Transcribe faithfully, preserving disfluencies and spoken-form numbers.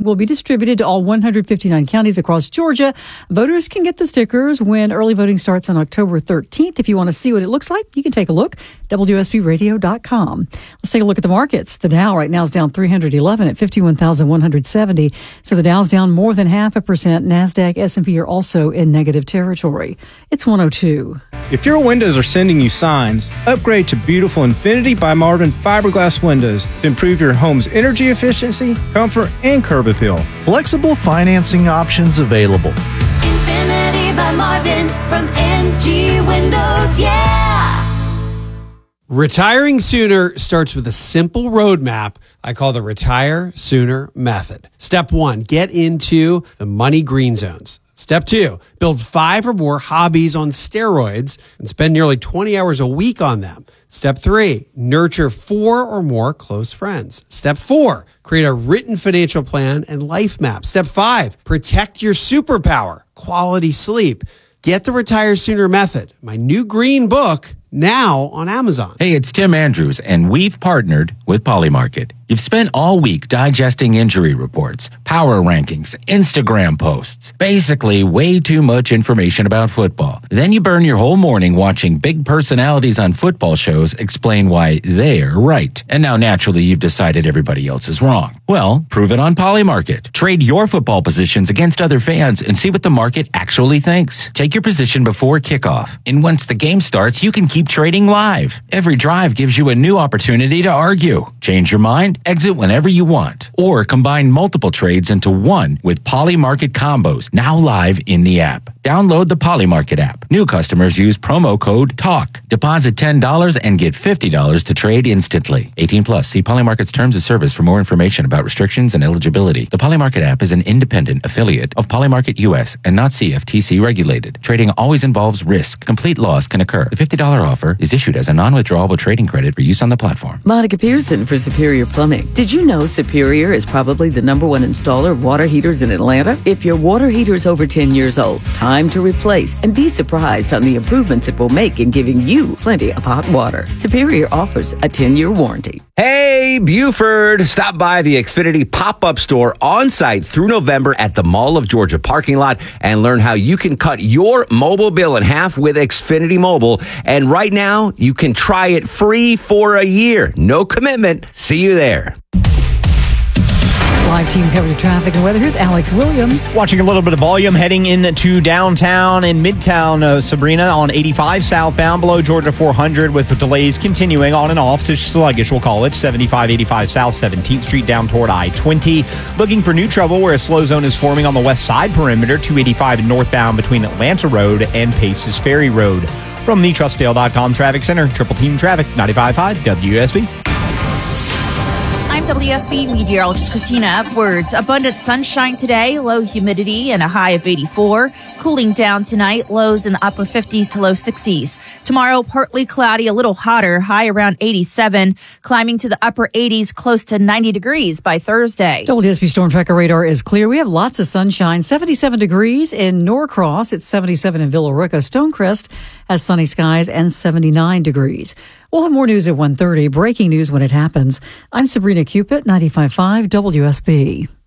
will be distributed to all one hundred fifty-nine counties across Georgia. Voters can get the stickers when early voting starts on October thirteenth. If you want to see what it looks like, you can take a look. W S B radio dot com. Let's take a look at the markets. The Dow right now is down three hundred eleven at fifty-one thousand one hundred seventy. So the Dow's down more than half a percent. NASDAQ, S and P are also in negative territory. It's one oh two. If your windows are sending you signs, upgrade to beautiful Infinity by Marvin fiberglass windows to improve your home's energy efficiency, comfort, and curb appeal. Flexible financing options available. Infinity by Marvin from N G Windows, yeah! Retiring sooner starts with a simple roadmap I call the Retire Sooner Method. Step one, get into the money green zones. Step two, build five or more hobbies on steroids and spend nearly twenty hours a week on them. Step three, nurture four or more close friends. Step four, create a written financial plan and life map. Step five, protect your superpower, quality sleep. Get the Retire Sooner Method, my new green book, now on Amazon. Hey, it's Tim Andrews, and we've partnered with Polymarket. You've spent all week digesting injury reports, power rankings, Instagram posts, basically way too much information about football. Then you burn your whole morning watching big personalities on football shows explain why they're right. And now naturally you've decided everybody else is wrong. Well, prove it on Polymarket. Trade your football positions against other fans and see what the market actually thinks. Take your position before kickoff. And once the game starts, you can keep trading live. Every drive gives you a new opportunity to argue. Change your mind? Exit whenever you want, or combine multiple trades into one with Polymarket combos, now live in the app. Download the Polymarket app. New customers use promo code TALK. Deposit ten dollars and get fifty dollars to trade instantly. eighteen plus. See Polymarket's terms of service for more information about restrictions and eligibility. The Polymarket app is an independent affiliate of Polymarket U S and not C F T C regulated. Trading always involves risk. Complete loss can occur. The fifty dollars offer is issued as a non-withdrawable trading credit for use on the platform. Monica Pearson for Superior Plumbing. Did you know Superior is probably the number one installer of water heaters in Atlanta? If your water heater is over ten years old, time to replace and be surprised on the improvements it will make in giving you plenty of hot water. Superior offers a ten-year warranty. Hey, Buford! Stop by the Xfinity pop-up store on site through November at the Mall of Georgia parking lot and learn how you can cut your mobile bill in half with Xfinity Mobile. And right now, you can try it free for a year. No commitment. See you there. Live team coverage of traffic and weather. Here's Alex Williams. Watching a little bit of volume heading into downtown and midtown, uh, Sabrina, on eighty-five southbound below Georgia four hundred with the delays continuing on and off to sluggish, we'll call it. seventy-five eighty-five South seventeenth Street down toward I twenty. Looking for new trouble where a slow zone is forming on the west side perimeter, two eighty-five northbound between Atlanta Road and Paces Ferry Road. From the Trustdale dot com Traffic Center, Triple Team Traffic, ninety-five point five W S B. I'm W S B meteorologist Christina Edwards. Abundant sunshine today, low humidity and a high of eighty-four. Cooling down tonight, lows in the upper fifties to low sixties. Tomorrow, partly cloudy, a little hotter, high around eighty-seven. Climbing to the upper eighties, close to ninety degrees by Thursday. W S B Storm Tracker radar is clear. We have lots of sunshine. seventy-seven degrees in Norcross. It's seventy-seven in Villa Rica. Stonecrest has sunny skies and seventy-nine degrees. We'll have more news at one thirty. Breaking news when it happens. I'm Sabrina Cupid, ninety-five point five W S B.